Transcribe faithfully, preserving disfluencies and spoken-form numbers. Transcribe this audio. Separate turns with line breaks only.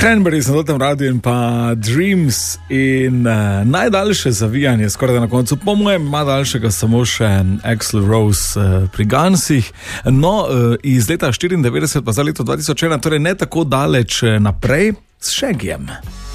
Cranberries na tem radiju in pa Dreams in uh, najdaljše zavijanje, skoraj da na koncu, po mojem, ima daljšega samo še Axl Rose uh, pri Gunsih. No, uh, iz leta štiriindevetdeset pa za leto dva tisoč ena, torej ne tako daleč naprej, s Shaggyjem.